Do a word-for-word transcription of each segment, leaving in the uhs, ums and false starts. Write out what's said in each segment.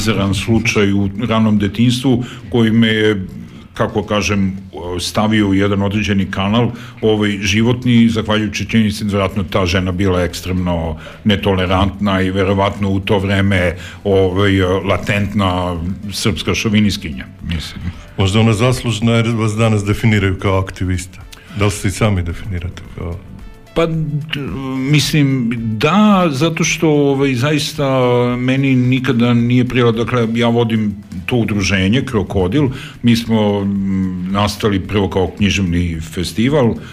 bizaran slučaj u ranom detinjstvu koji me je, kako kažem, stavio u jedan određeni kanal, ovaj životni, zahvaljujući činjenici da vjerojatno ta žena bila ekstremno netolerantna i verovatno u to vreme ovaj, latentna srpska šoviniskinja, mislim. Možda ona zaslužna jer vas danas definiraju kao aktivista. Da li se i sami definirate kao... Pa, mislim, da, zato što ovaj, zaista meni nikada nije prijelo, dakle, ja vodim to udruženje, Krokodil, mi smo nastali prvo kao književni festival, uh,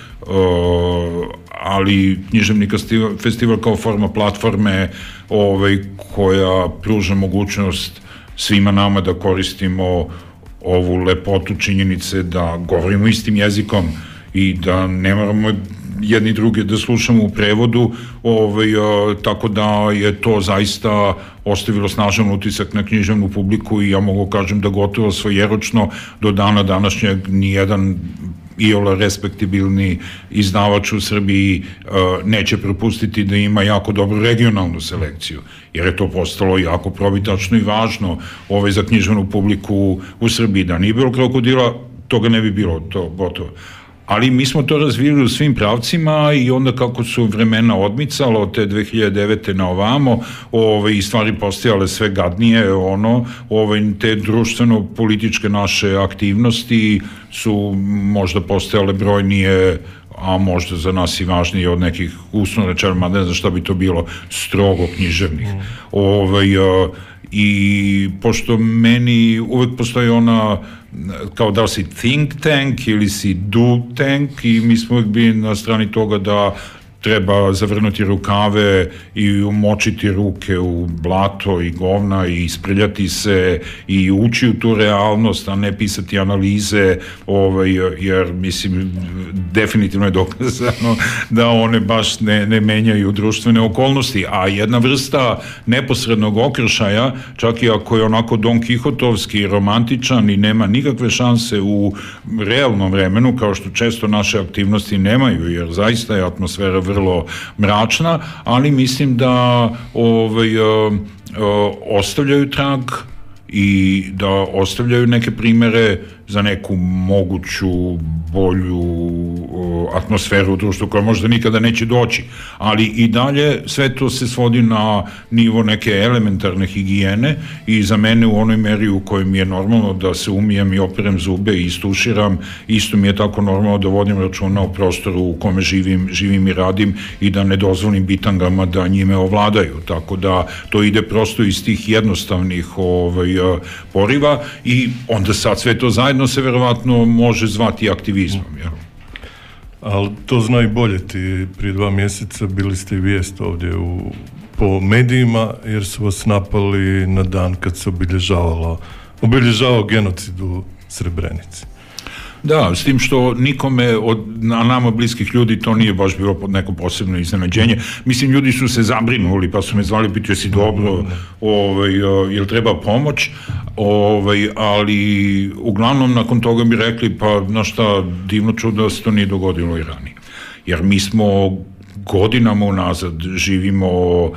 ali književni festival kao forma platforme ovaj, koja pruža mogućnost svima nama da koristimo ovu lepotu činjenice da govorimo istim jezikom i da ne moramo jedni druge da slušamo u prevodu, ovaj, a, tako da je to zaista ostavilo snažan utisak na književnu publiku i ja mogu kažem da gotovo svojeročno do dana današnjeg nijedan iole respektibilni izdavač u Srbiji a, neće propustiti da ima jako dobru regionalnu selekciju, jer je to postalo jako probitačno i važno ovaj, za književnu publiku u Srbiji. Da nije bilo Krokodila, toga ne bi bilo, to gotovo. Ali mi smo to razvili u svim pravcima i onda kako su vremena odmicala od te dve hiljade devete na ovamo, ove, i stvari postajale sve gadnije, ono, ove, te društveno-političke naše aktivnosti su možda postajale brojnije, a možda za nas i važnije od nekih uslovno rečeno, ma ne znam šta bi to bilo, strogo književnih. Mm. Ove, i pošto meni uvek postoji ona kao da li si think tank ili si do tank i mi smo uvek bili na strani toga da treba zavrnuti rukave i umočiti ruke u blato i govna i isprljati se i ući u tu realnost, a ne pisati analize, ovaj, jer mislim definitivno je dokazano da one baš ne, ne menjaju društvene okolnosti, a jedna vrsta neposrednog okršaja, čak i ako je onako Don Kihotovski romantičan i nema nikakve šanse u realnom vremenu, kao što često naše aktivnosti nemaju, jer zaista je atmosfera vrlo mračna, ali mislim da ovaj, o, o, ostavljaju trag i da ostavljaju neke primere za neku moguću bolju o, atmosferu u društvu koja možda nikada neće doći, ali i dalje sve to se svodi na nivo neke elementarne higijene i za mene u onoj meri u kojoj mi je normalno da se umijem i operem zube i istuširam, isto mi je tako normalno da vodim računa o prostoru u kome živim, živim i radim i da ne dozvolim bitangama da njime ovladaju, tako da to ide prosto iz tih jednostavnih ovaj, poriva i onda sad sve to zajedno se verovatno može zvati aktivizmom, jel? Ali to zna i bolje ti. Prije dva mjeseca bili ste i vijest ovdje u, po medijima jer su vas napali na dan kad se obilježavalo obilježavao genocid u Srebrenici. Da, s tim što nikome od na nama bliskih ljudi to nije baš bilo pod neko posebno iznenađenje. Mislim, ljudi su se zabrinuli pa su me zvali, pitaju si dobro, ovaj, jel treba pomoć, ovaj, ali uglavnom nakon toga bi rekli pa znaš šta, divno čudo da se to nije dogodilo i ranije. Jer mi smo godinama unazad živimo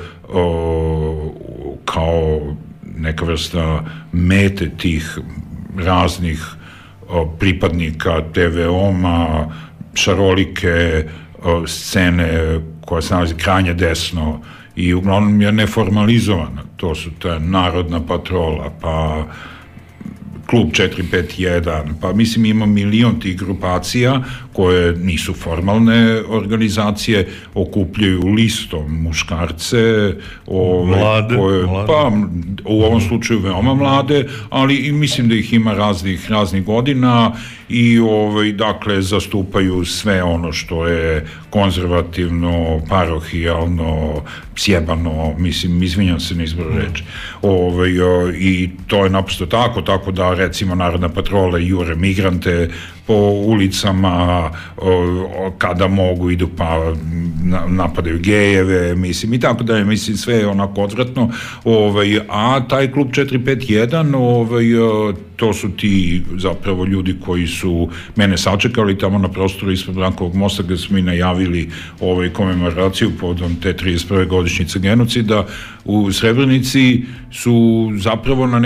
o, kao neka vrsta mete tih raznih pripadnika te ve oma, šarolike scene koja se nalazi krajnje desno i uglavnom je neformalizovana. To su ta Narodna patrola, pa Klub četiri pet jedan, pa mislim ima milion tih grupacija koje nisu formalne organizacije, okupljaju listom muškarce, ove, mlade, koje, mlade. Pa u ovom slučaju veoma mlade, ali i mislim da ih ima raznih, raznih godina i ovaj, dakle zastupaju sve ono što je konzervativno, parohijalno, sjebano, mislim, izvinjam se na izboru reči. Ovaj, i to je naprosto tako, tako da recimo Narodna patrola jure migrante po ulicama, o, kada mogu idu pa na, napadaju gejeve, mislim, i tako da je, mislim, sve je onako odvratno, ovaj, a taj Klub četiri pet jedan, ovaj, to su ti zapravo ljudi koji su mene sačekali tamo na prostoru ispred Brankovog mosta gde smo mi najavili ovaj, komemoraciju povodom te trideset prve godišnjice genocida u Srebrenici, su zapravo na